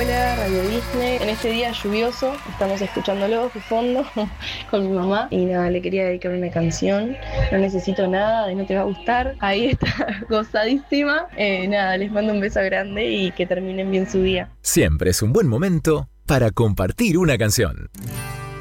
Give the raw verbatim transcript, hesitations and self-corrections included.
Hola, Radio Disney. En este día lluvioso estamos escuchándolo de fondo con mi mamá y nada, le quería dedicar una canción. No necesito nada de No te va a gustar. Ahí está, gozadísima. Eh, nada, les mando un beso grande y que terminen bien su día. Siempre es un buen momento para compartir una canción.